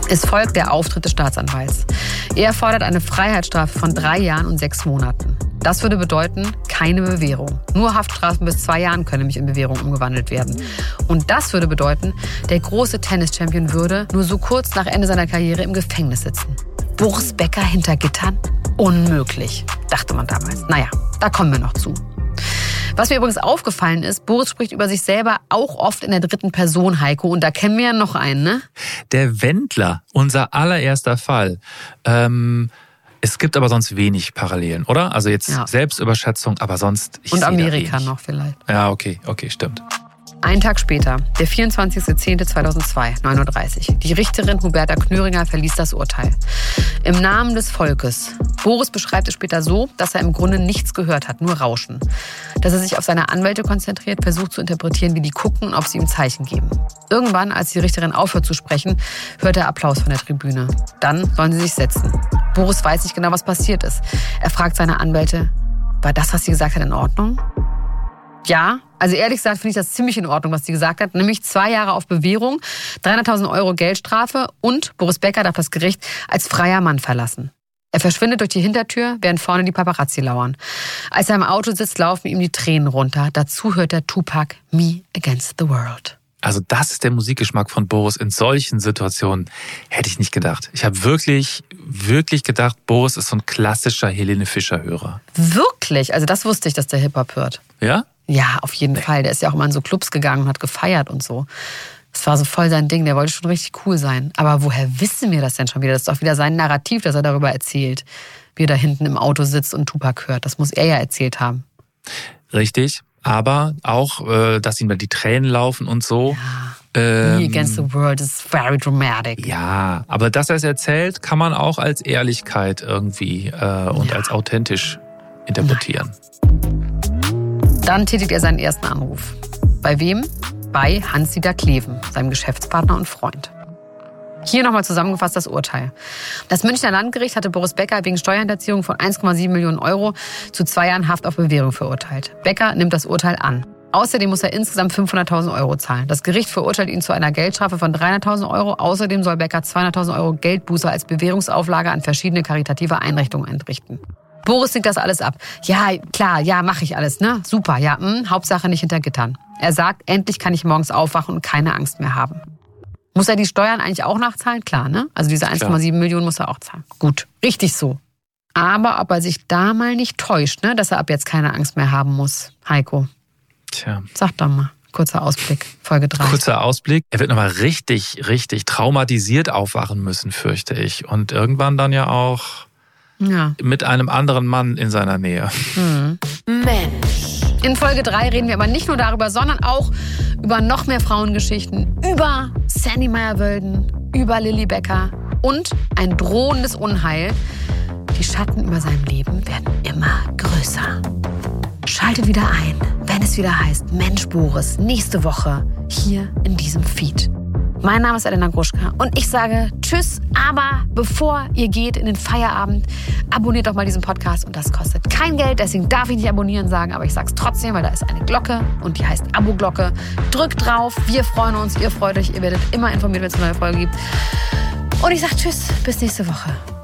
Es folgt der Auftritt des Staatsanwalts. Er fordert eine Freiheitsstrafe von 3 Jahren und 6 Monaten. Das würde bedeuten, keine Bewährung. Nur Haftstrafen bis 2 Jahren können nämlich in Bewährung umgewandelt werden. Und das würde bedeuten, der große Tennis-Champion würde nur so kurz nach Ende seiner Karriere im Gefängnis sitzen. Boris Becker hinter Gittern? Unmöglich, dachte man damals. Naja, da kommen wir noch zu. Was mir übrigens aufgefallen ist, Boris spricht über sich selber auch oft in der 3. Person, Heiko. Und da kennen wir ja noch einen, ne? Der Wendler, unser allererster Fall. Es gibt aber sonst wenig Parallelen, oder? Also jetzt Selbstüberschätzung, aber sonst... Und Amerika noch vielleicht. Ja, okay, stimmt. Einen Tag später, der 24.10.2002, 9:30 Uhr. Die Richterin Huberta Knöringer verließ das Urteil. Im Namen des Volkes. Boris beschreibt es später so, dass er im Grunde nichts gehört hat, nur Rauschen. Dass er sich auf seine Anwälte konzentriert, versucht zu interpretieren, wie die gucken und ob sie ihm Zeichen geben. Irgendwann, als die Richterin aufhört zu sprechen, hört er Applaus von der Tribüne. Dann sollen sie sich setzen. Boris weiß nicht genau, was passiert ist. Er fragt seine Anwälte, war das, was sie gesagt hat, in Ordnung? Ja, also ehrlich gesagt finde ich das ziemlich in Ordnung, was sie gesagt hat. Nämlich 2 Jahre auf Bewährung, 300.000 € Geldstrafe und Boris Becker darf das Gericht als freier Mann verlassen. Er verschwindet durch die Hintertür, während vorne die Paparazzi lauern. Als er im Auto sitzt, laufen ihm die Tränen runter. Dazu hört der Tupac Me Against the World. Also das ist der Musikgeschmack von Boris. In solchen Situationen hätte ich nicht gedacht. Ich habe wirklich gedacht, Boris ist so ein klassischer Helene Fischer-Hörer. Wirklich? Also das wusste ich, dass der Hip-Hop hört. Ja? Ja, auf jeden Fall. Der ist ja auch immer in so Clubs gegangen und hat gefeiert und so. Das war so voll sein Ding. Der wollte schon richtig cool sein. Aber woher wissen wir das denn schon wieder? Das ist doch wieder sein Narrativ, das er darüber erzählt. Wie er da hinten im Auto sitzt und Tupac hört. Das muss er ja erzählt haben. Richtig. Aber auch, dass ihm da die Tränen laufen und so. Ja. Me Against the World is very dramatic. Ja, aber dass er es erzählt, kann man auch als Ehrlichkeit irgendwie und als authentisch interpretieren. Dann tätigt er seinen ersten Anruf. Bei wem? Bei Hans-Dieter Kleven, seinem Geschäftspartner und Freund. Hier nochmal zusammengefasst das Urteil. Das Münchner Landgericht hatte Boris Becker wegen Steuerhinterziehung von 1,7 Millionen € zu 2 Jahren Haft auf Bewährung verurteilt. Becker nimmt das Urteil an. Außerdem muss er insgesamt 500.000 € zahlen. Das Gericht verurteilt ihn zu einer Geldstrafe von 300.000 €. Außerdem soll Becker 200.000 € Geldbuße als Bewährungsauflage an verschiedene karitative Einrichtungen entrichten. Boris singt das alles ab. Ja, klar, ja, mache ich alles, ne? Super, ja, Hauptsache nicht hinter Gittern. Er sagt, endlich kann ich morgens aufwachen und keine Angst mehr haben. Muss er die Steuern eigentlich auch nachzahlen? Klar, ne? Also diese 1,7 Millionen muss er auch zahlen. Gut, richtig so. Aber ob er sich da mal nicht täuscht, ne? Dass er ab jetzt keine Angst mehr haben muss. Heiko. Tja. Sag doch mal. Kurzer Ausblick, Folge 3. Kurzer Ausblick. Er wird nochmal richtig traumatisiert aufwachen müssen, fürchte ich. Und irgendwann dann ja auch mit einem anderen Mann in seiner Nähe. Mensch. In Folge 3 reden wir aber nicht nur darüber, sondern auch über noch mehr Frauengeschichten, über Sandy Meyer-Wölden, über Lilly Becker und ein drohendes Unheil. Die Schatten über seinem Leben werden immer größer. Schaltet wieder ein, wenn es wieder heißt Mensch Boris, nächste Woche hier in diesem Feed. Mein Name ist Elena Gruschka und ich sage Tschüss, aber bevor ihr geht in den Feierabend, abonniert doch mal diesen Podcast und das kostet kein Geld, deswegen darf ich nicht abonnieren sagen, aber ich sage es trotzdem, weil da ist eine Glocke und die heißt Abo-Glocke. Drückt drauf, wir freuen uns, ihr freut euch, ihr werdet immer informiert, wenn es eine neue Folge gibt. Und ich sage Tschüss, bis nächste Woche.